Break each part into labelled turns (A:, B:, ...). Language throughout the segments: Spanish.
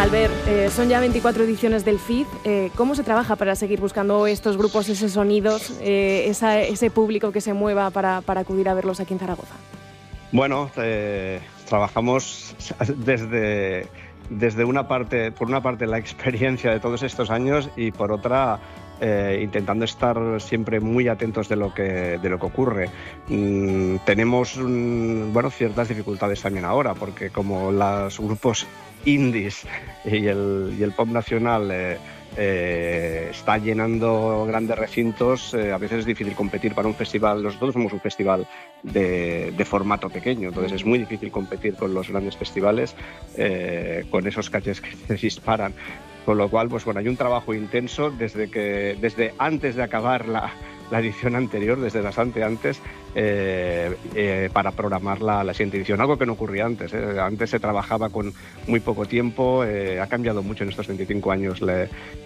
A: Albert, son ya 24 ediciones del FID. ¿Cómo se trabaja para seguir buscando estos grupos, esos sonidos, ese público que se mueva para acudir a verlos aquí en Zaragoza?
B: Bueno, trabajamos desde una parte, por una parte la experiencia de todos estos años y por otra intentando estar siempre muy atentos de lo que ocurre. Tenemos ciertas dificultades también ahora, porque como los grupos indies y el pop nacional está llenando grandes recintos, a veces es difícil competir para un festival. Nosotros somos un festival de formato pequeño, entonces es muy difícil competir con los grandes festivales, con esos cachés que se disparan. Con lo cual, hay un trabajo intenso desde antes de acabar la edición anterior, desde bastante antes, para programar la siguiente edición. Algo que no ocurría antes. Antes se trabajaba con muy poco tiempo. Ha cambiado mucho en estos 25 años la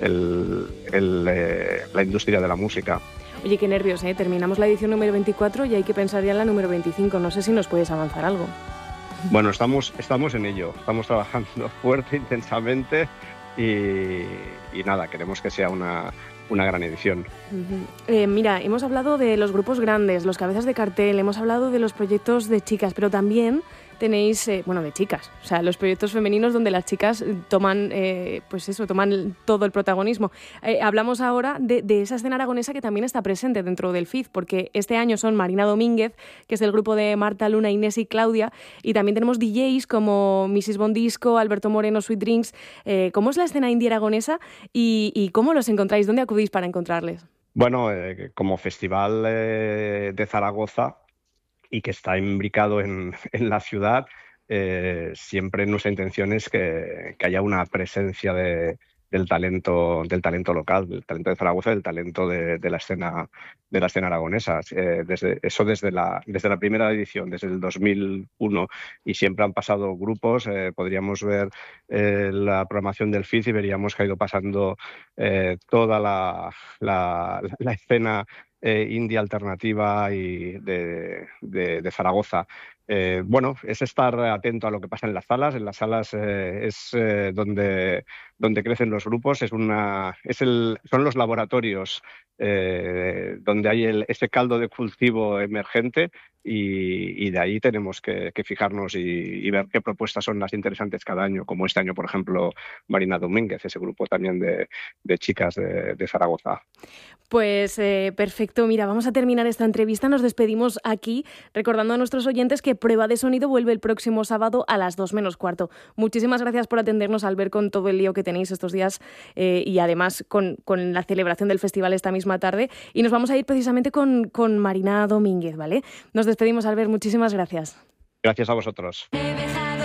B: industria de la música.
A: Oye, qué nervios, ¿eh? Terminamos la edición número 24 y hay que pensar ya en la número 25. No sé si nos puedes avanzar algo.
B: Bueno, estamos en ello. Estamos trabajando fuerte, intensamente. Y nada, queremos que sea una gran edición.
A: Mira, hemos hablado de los grupos grandes, los cabezas de cartel, hemos hablado de los proyectos de chicas, pero también tenéis, de chicas, o sea, los proyectos femeninos donde las chicas toman todo el protagonismo. Hablamos ahora de esa escena aragonesa que también está presente dentro del FID, porque este año son Marina Domínguez, que es el grupo de Marta Luna, Inés y Claudia, y también tenemos DJs como Mrs. Bondisco, Alberto Moreno, Sweet Drinks. ¿Cómo es la escena indie aragonesa y cómo los encontráis? ¿Dónde acudís para encontrarles?
B: Bueno, como festival de Zaragoza, y que está imbricado en la ciudad, siempre nuestra intención es que haya una presencia del talento local, del talento de Zaragoza, del talento de la escena aragonesa. Desde la primera edición, desde el 2001, y siempre han pasado grupos. Podríamos ver la programación del FID y veríamos que ha ido pasando toda la escena indie alternativa y de Zaragoza. Es estar atento a lo que pasa en las salas. En las salas es donde crecen los grupos, son los laboratorios donde hay ese caldo de cultivo emergente, y de ahí tenemos que fijarnos y ver qué propuestas son las interesantes cada año, como este año, por ejemplo, Marina Domínguez, ese grupo también de chicas de Zaragoza.
A: Pues perfecto. Mira, vamos a terminar esta entrevista. Nos despedimos aquí recordando a nuestros oyentes que Prueba de Sonido vuelve el próximo sábado a las 2:45. Muchísimas gracias por atendernos, Albert, con todo el lío que tenéis estos días y además con la celebración del festival esta misma tarde. Y nos vamos a ir precisamente con Marina Domínguez, ¿vale? Nos despedimos, Albert. Muchísimas gracias.
B: Gracias a vosotros.